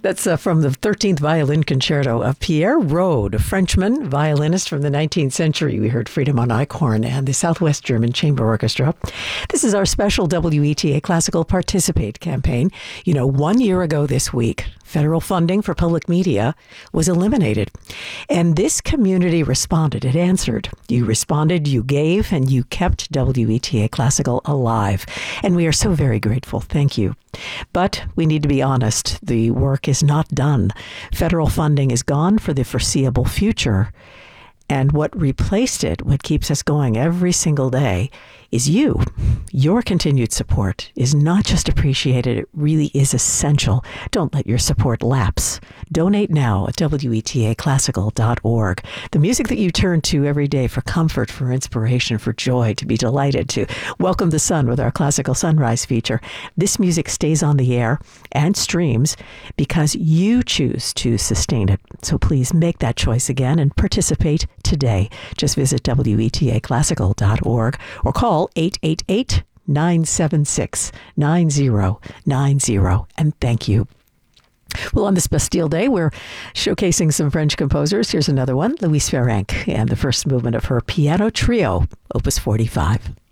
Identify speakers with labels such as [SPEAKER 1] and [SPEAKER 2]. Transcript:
[SPEAKER 1] That's from the 13th Violin Concerto of Pierre Rode, a Frenchman, violinist from the 19th century. We heard Freedom on Eichhorn and the Southwest German Chamber Orchestra. This is our special WETA Classical Participate campaign. 1 year ago this week, federal funding for public media was eliminated. And this community responded. It answered. You responded, you gave, and you kept WETA Classical alive. And we are so very grateful. Thank you. But we need to be honest. The work is not done. Federal funding is gone for the foreseeable future. And what replaced it, what keeps us going every single day, is you. Your continued support is not just appreciated, it really is essential. Don't let your support lapse. Donate now at WETAClassical.org. The music that you turn to every day for comfort, for inspiration, for joy, to be delighted, to welcome the sun with our Classical Sunrise feature. This music stays on the air and streams because you choose to sustain it. So please make that choice again and participate today. Just visit WETAClassical.org or call 888-976-9090. And thank you. Well, on this Bastille Day, we're showcasing some French composers. Here's another one, Louise Ferenc, and the first movement of her piano trio, Opus 45.